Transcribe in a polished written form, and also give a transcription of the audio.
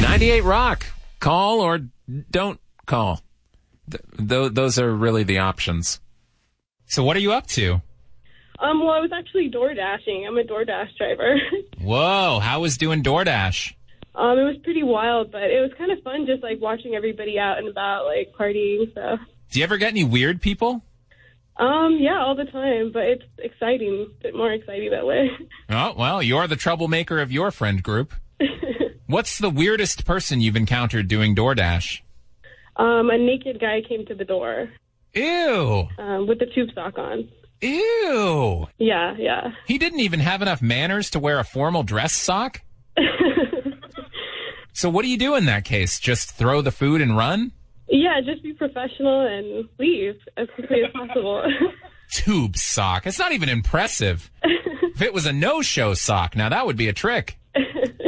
98 Rock. Call or don't call. Those are really the options. So what are you up to? Well, I was actually door dashing. I'm a DoorDash driver. Whoa, how was doing DoorDash? It was pretty wild, but it was kind of fun just, like, watching everybody out and about, like, partying and stuff. Do you ever get any weird people? Yeah, all the time, but it's exciting. A bit more exciting that way. Oh, well, you're the troublemaker of your friend group. What's the weirdest person you've encountered doing DoorDash? A naked guy came to the door. Ew. With the tube sock on. Ew. Yeah. He didn't even have enough manners to wear a formal dress sock? So what do you do in that case? Just throw the food and run? Yeah, just be professional and leave as quickly as possible. Tube sock. It's not even impressive. If it was a no-show sock, now that would be a trick.